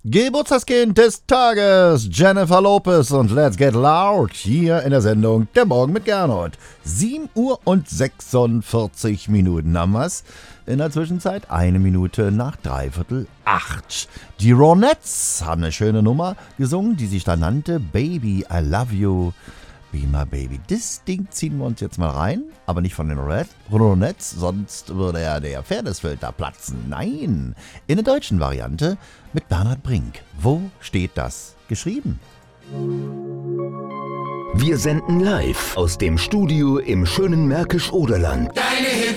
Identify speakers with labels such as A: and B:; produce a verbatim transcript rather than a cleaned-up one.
A: Geburtstagskind des Tages, Jennifer Lopez und Let's Get Loud, hier in der Sendung Der Morgen mit Gernot. sieben Uhr und sechsundvierzig Minuten haben wir's. In der Zwischenzeit eine Minute nach dreiviertel acht. Die Ronettes haben eine schöne Nummer gesungen, die sich da nannte Baby, I Love You. Be My Baby. Das Ding ziehen wir uns jetzt mal rein, aber nicht von den Ronettes, sonst würde ja der Fairnessfilter platzen. Nein, in der deutschen Variante mit Bernhard Brink. Wo steht das geschrieben?
B: Wir senden live aus dem Studio im schönen Märkisch-Oderland.